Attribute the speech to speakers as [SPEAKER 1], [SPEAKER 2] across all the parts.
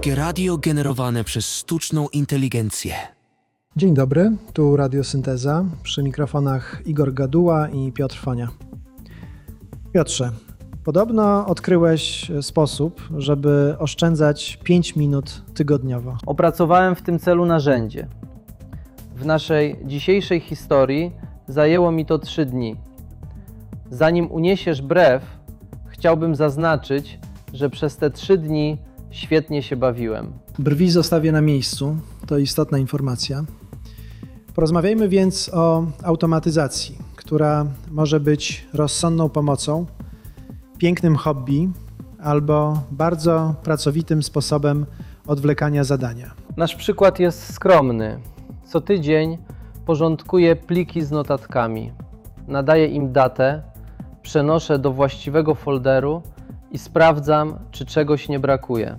[SPEAKER 1] Polskie radio generowane przez sztuczną inteligencję.
[SPEAKER 2] Dzień dobry, tu Radiosynteza, przy mikrofonach Igor Gaduła i Piotr Fonia. Piotrze, podobno odkryłeś sposób, żeby oszczędzać 5 minut tygodniowo.
[SPEAKER 3] Opracowałem w tym celu narzędzie. W naszej dzisiejszej historii zajęło mi to 3 dni. Zanim uniesiesz brew, chciałbym zaznaczyć, że przez te 3 dni świetnie się bawiłem.
[SPEAKER 2] Brwi zostawię na miejscu, to istotna informacja. Porozmawiajmy więc o automatyzacji, która może być rozsądną pomocą, pięknym hobby albo bardzo pracowitym sposobem odwlekania zadania.
[SPEAKER 3] Nasz przykład jest skromny. Co tydzień porządkuję pliki z notatkami, nadaję im datę, przenoszę do właściwego folderu i sprawdzam, czy czegoś nie brakuje.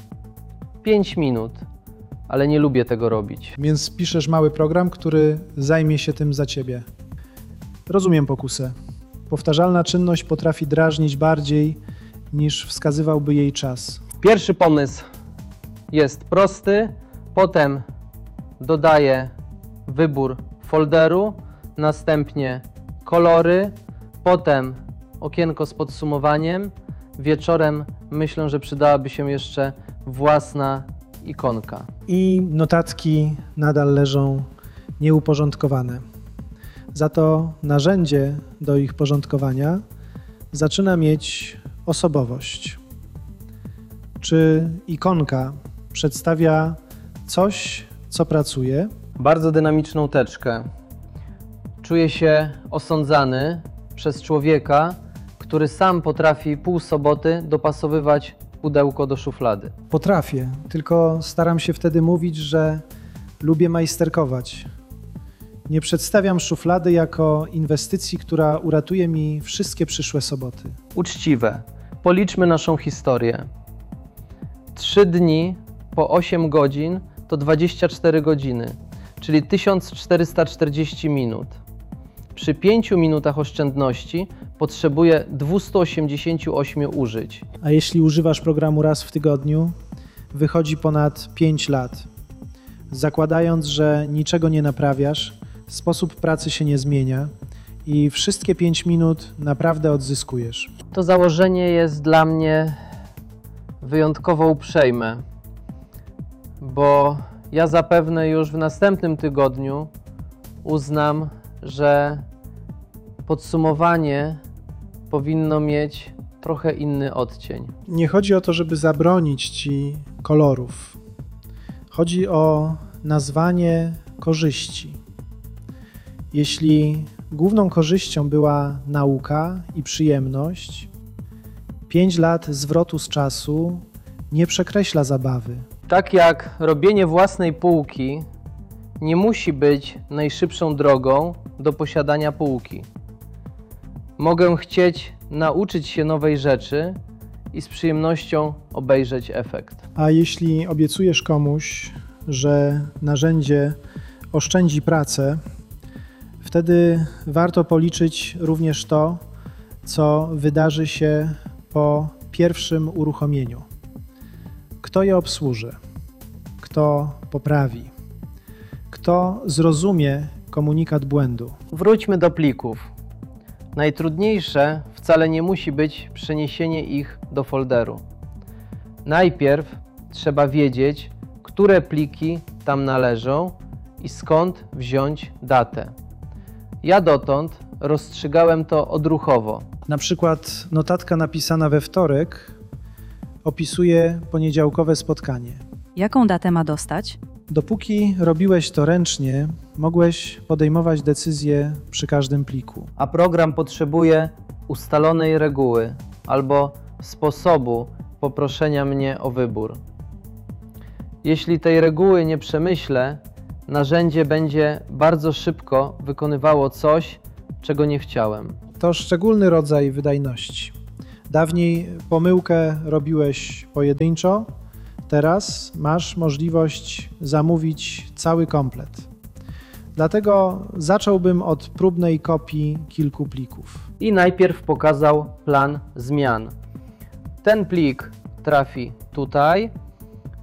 [SPEAKER 3] 5 minut, ale nie lubię tego robić.
[SPEAKER 2] Więc piszesz mały program, który zajmie się tym za ciebie. Rozumiem pokusę. Powtarzalna czynność potrafi drażnić bardziej niż wskazywałby jej czas.
[SPEAKER 3] Pierwszy pomysł jest prosty, potem dodaję wybór folderu, następnie kolory, potem okienko z podsumowaniem. Wieczorem myślę, że przydałaby się jeszcze własna ikonka.
[SPEAKER 2] I notatki nadal leżą nieuporządkowane. Za to narzędzie do ich porządkowania zaczyna mieć osobowość. Czy ikonka przedstawia coś, co pracuje?
[SPEAKER 3] Bardzo dynamiczną teczkę. Czuję się osądzany przez człowieka, który sam potrafi pół soboty dopasowywać pudełko do szuflady.
[SPEAKER 2] Potrafię, tylko staram się wtedy mówić, że lubię majsterkować. Nie przedstawiam szuflady jako inwestycji, która uratuje mi wszystkie przyszłe soboty.
[SPEAKER 3] Uczciwe. Policzmy naszą historię. 3 dni po 8 godzin to 24 godziny, czyli 1440 minut. Przy 5 minutach oszczędności potrzebuję 288 użyć.
[SPEAKER 2] A jeśli używasz programu raz w tygodniu, wychodzi ponad 5 lat. Zakładając, że niczego nie naprawiasz, sposób pracy się nie zmienia i wszystkie 5 minut naprawdę odzyskujesz.
[SPEAKER 3] To założenie jest dla mnie wyjątkowo uprzejme, bo ja zapewne już w następnym tygodniu uznam, że podsumowanie powinno mieć trochę inny odcień.
[SPEAKER 2] Nie chodzi o to, żeby zabronić ci kolorów. Chodzi o nazwanie korzyści. Jeśli główną korzyścią była nauka i przyjemność, 5 lat zwrotu z czasu nie przekreśla zabawy.
[SPEAKER 3] Tak jak robienie własnej półki nie musi być najszybszą drogą do posiadania półki. Mogę chcieć nauczyć się nowej rzeczy i z przyjemnością obejrzeć efekt.
[SPEAKER 2] A jeśli obiecujesz komuś, że narzędzie oszczędzi pracę, wtedy warto policzyć również to, co wydarzy się po pierwszym uruchomieniu. Kto je obsłuży? Kto poprawi? Kto zrozumie komunikat błędu?
[SPEAKER 3] Wróćmy do plików. Najtrudniejsze wcale nie musi być przeniesienie ich do folderu. Najpierw trzeba wiedzieć, które pliki tam należą i skąd wziąć datę. Ja dotąd rozstrzygałem to odruchowo.
[SPEAKER 2] Na przykład notatka napisana we wtorek opisuje poniedziałkowe spotkanie.
[SPEAKER 4] Jaką datę ma dostać?
[SPEAKER 2] Dopóki robiłeś to ręcznie, mogłeś podejmować decyzje przy każdym pliku.
[SPEAKER 3] A program potrzebuje ustalonej reguły albo sposobu poproszenia mnie o wybór. Jeśli tej reguły nie przemyślę, narzędzie będzie bardzo szybko wykonywało coś, czego nie chciałem.
[SPEAKER 2] To szczególny rodzaj wydajności. Dawniej pomyłkę robiłeś pojedynczo, teraz masz możliwość zamówić cały komplet. Dlatego zacząłbym od próbnej kopii kilku plików.
[SPEAKER 3] I najpierw pokazał plan zmian. Ten plik trafi tutaj,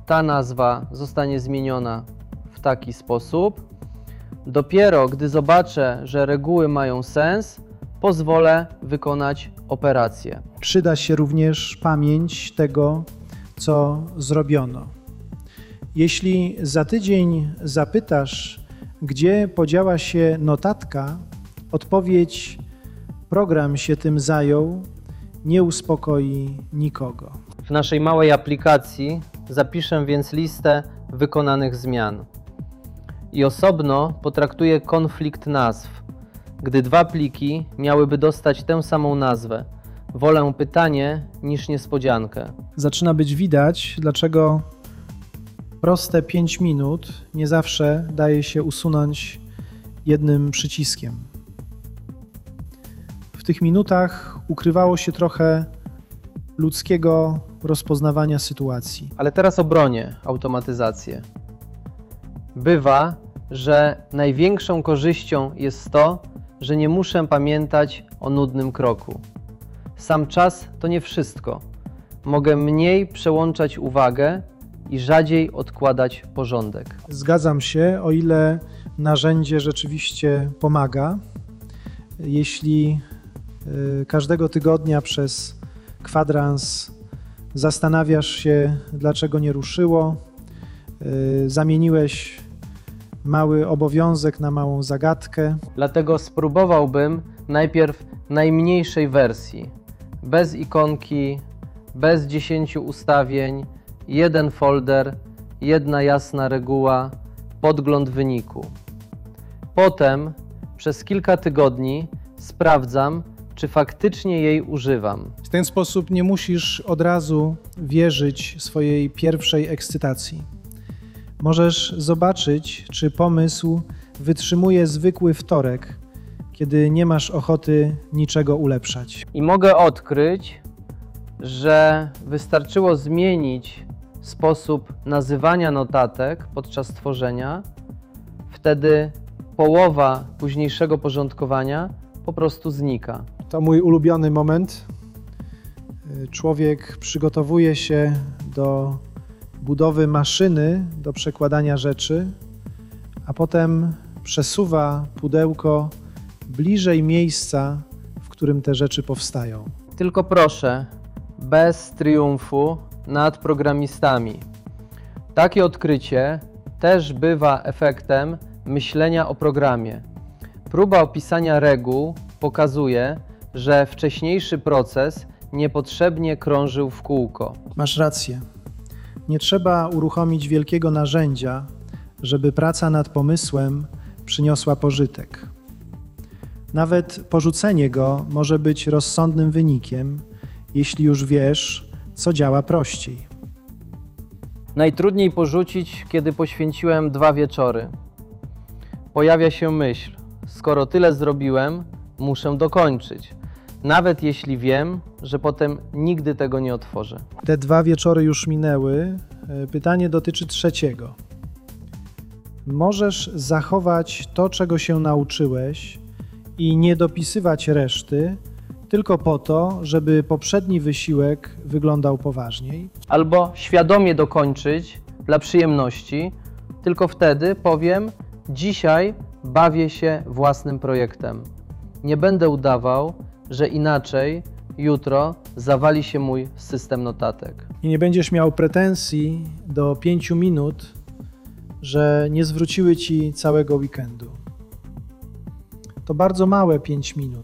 [SPEAKER 3] ta nazwa zostanie zmieniona w taki sposób. Dopiero gdy zobaczę, że reguły mają sens, pozwolę wykonać operację.
[SPEAKER 2] Przyda się również pamięć tego, co zrobiono. Jeśli za tydzień zapytasz, gdzie podziała się notatka, odpowiedź program się tym zajął, nie uspokoi nikogo.
[SPEAKER 3] W naszej małej aplikacji zapiszę więc listę wykonanych zmian. I osobno potraktuję konflikt nazw, gdy dwa pliki miałyby dostać tę samą nazwę. Wolę pytanie niż niespodziankę.
[SPEAKER 2] Zaczyna być widać, dlaczego proste 5 minut nie zawsze daje się usunąć jednym przyciskiem. W tych minutach ukrywało się trochę ludzkiego rozpoznawania sytuacji.
[SPEAKER 3] Ale teraz obronię automatyzację. Bywa, że największą korzyścią jest to, że nie muszę pamiętać o nudnym kroku. Sam czas to nie wszystko. Mogę mniej przełączać uwagę i rzadziej odkładać porządek.
[SPEAKER 2] Zgadzam się, o ile narzędzie rzeczywiście pomaga. Jeśli każdego tygodnia przez kwadrans zastanawiasz się, dlaczego nie ruszyło, zamieniłeś mały obowiązek na małą zagadkę.
[SPEAKER 3] Dlatego spróbowałbym najpierw najmniejszej wersji. Bez ikonki, bez 10 ustawień, jeden folder, jedna jasna reguła, podgląd wyniku. Potem przez kilka tygodni sprawdzam, czy faktycznie jej używam.
[SPEAKER 2] W ten sposób nie musisz od razu wierzyć swojej pierwszej ekscytacji. Możesz zobaczyć, czy pomysł wytrzymuje zwykły wtorek, kiedy nie masz ochoty niczego ulepszać.
[SPEAKER 3] I mogę odkryć, że wystarczyło zmienić sposób nazywania notatek podczas tworzenia, wtedy połowa późniejszego porządkowania po prostu znika.
[SPEAKER 2] To mój ulubiony moment. Człowiek przygotowuje się do budowy maszyny do przekładania rzeczy, a potem przesuwa pudełko bliżej miejsca, w którym te rzeczy powstają.
[SPEAKER 3] Tylko proszę, bez triumfu nad programistami. Takie odkrycie też bywa efektem myślenia o programie. Próba opisania reguł pokazuje, że wcześniejszy proces niepotrzebnie krążył w kółko.
[SPEAKER 2] Masz rację. Nie trzeba uruchomić wielkiego narzędzia, żeby praca nad pomysłem przyniosła pożytek. Nawet porzucenie go może być rozsądnym wynikiem, jeśli już wiesz, co działa prościej.
[SPEAKER 3] Najtrudniej porzucić, kiedy poświęciłem 2 wieczory. Pojawia się myśl, skoro tyle zrobiłem, muszę dokończyć. Nawet jeśli wiem, że potem nigdy tego nie otworzę.
[SPEAKER 2] Te 2 wieczory już minęły. Pytanie dotyczy trzeciego. Możesz zachować to, czego się nauczyłeś i nie dopisywać reszty, tylko po to, żeby poprzedni wysiłek wyglądał poważniej.
[SPEAKER 3] Albo świadomie dokończyć dla przyjemności, tylko wtedy powiem: dzisiaj bawię się własnym projektem. Nie będę udawał, że inaczej jutro zawali się mój system notatek.
[SPEAKER 2] I nie będziesz miał pretensji do 5 minut, że nie zwróciły ci całego weekendu. To bardzo małe 5 minut.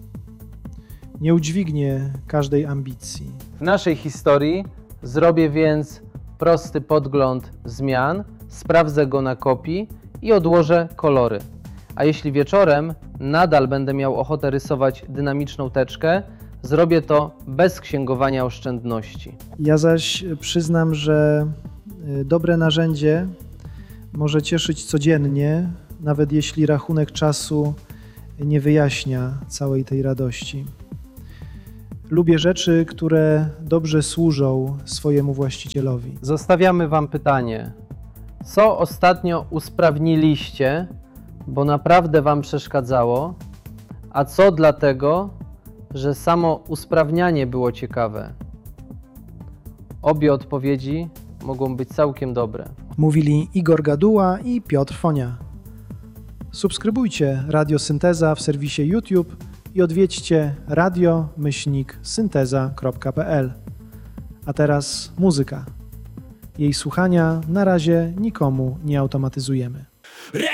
[SPEAKER 2] Nie udźwignie każdej ambicji.
[SPEAKER 3] W naszej historii zrobię więc prosty podgląd zmian, sprawdzę go na kopii i odłożę kolory. A jeśli wieczorem nadal będę miał ochotę rysować dynamiczną teczkę, zrobię to bez księgowania oszczędności.
[SPEAKER 2] Ja zaś przyznam, że dobre narzędzie może cieszyć codziennie, nawet jeśli rachunek czasu nie wyjaśnia całej tej radości. Lubię rzeczy, które dobrze służą swojemu właścicielowi.
[SPEAKER 3] Zostawiamy Wam pytanie: co ostatnio usprawniliście, bo naprawdę Wam przeszkadzało, a co dlatego, że samo usprawnianie było ciekawe? Obie odpowiedzi mogą być całkiem dobre.
[SPEAKER 2] Mówili Igor Gaduła i Piotr Fonia. Subskrybujcie Radio Synteza w serwisie YouTube i odwiedźcie radio-synteza.pl. A teraz muzyka. Jej słuchania na razie nikomu nie automatyzujemy.